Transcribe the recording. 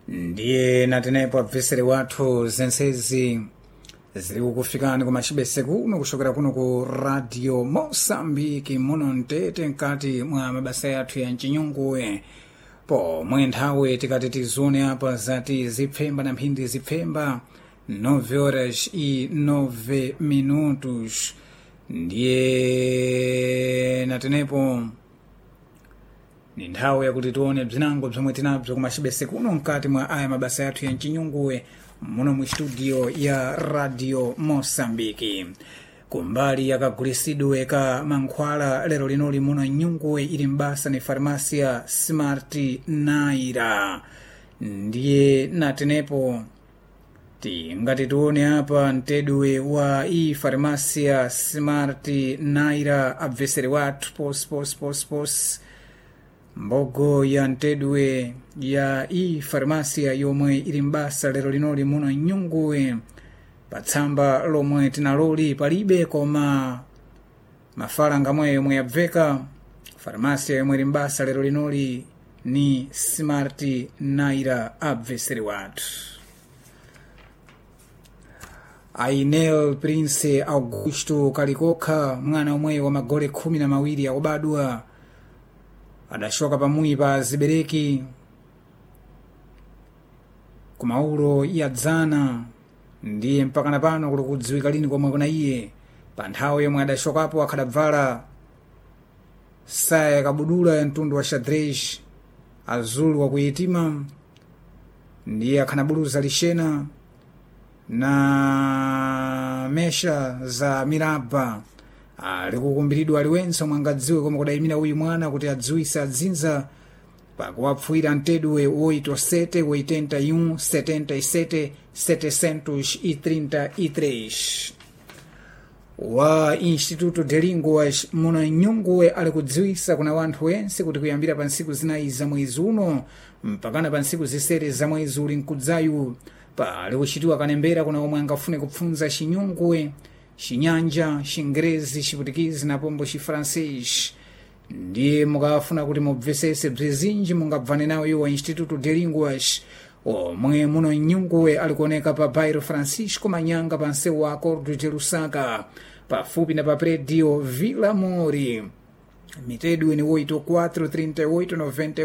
ndiye natenepo abvesere wathu zensezi ziri kukufikani kumachibese kuno kuchokera kuno ku Radio Mosambiki muno mtete mkati mwa mabasa yathu ya mchinyunguwe pomwe nthawi tikati tizone apa zati zipfemba na mphindi zipfemba 9 horas e 9 minutos ndiye natenepo ni nthawi yakuti tione bzinango bzomwe tinabzo kumachibese kuno mkati mwa aya mabasa yathu ya mchinyunguwe muno mu studio ya Radio Mosambiki. Kumbali yakagulisidwe ka mankhwala lero linoli muno nyunguwe ili mbasa ni farmasia Smart Naira ndiye natenepo ngati tione apa mtedwe wa hii farmasia Smart Naira abvesere wathu pos mbogo ya mtedwe ya hii farmasia yomwe ili mbasa lero linoli muno nyunguwe patsamba lomwe tinaloli palibe koma mafalanga mwe yomwe yabveka farmasia yomwe ili mbasa lero linoli ni Smart Naira abvesere wathu. Ainel Prince Augusto Kalikoka mwana omwe wa magole 12 akubadwa adashoka pamui pa zibereki kumaulo ya dzana ndiye mpaka na pano kuli kudziwika lini komwe kuna iye pa nthawi yomwe adashokapo akhadabvala saya kabudula ya mtundu wa xadrez azulu wa kuyitima ndiye akhanabuluza lixena na mesha za miraba likukumbiridwa aliwenso mwangadziwe komwe kudayimira uyu mwana kuti adziwisa adzinza pakuwapfuira mtedwe 87 77 733 wa Instituto de Línguas muno nyunguwe ali kudziwisa kuna wanthu wense kuti kuyambira pa ntsiku zinayi za mwezi uno mpakana pa ntsiku zisere za mwezi uli mkudzayu pali kuchitiwa kanembera kuna omwe angafune kupfunza chinyunguwe chinyanja chingerezi chiputikizi na pombo chifrancês ndiye mukafuna kuti mubvesese bzinji mungabvane nawo iwo wa Instituto de Línguas omwe muno nyunguwe ali kuoneka pa bairro Francisco Manyanga pa nsewu wa Acordo de Lusaka pafupi na pa predio Vila Mori. Mitedwe ni 84 38 90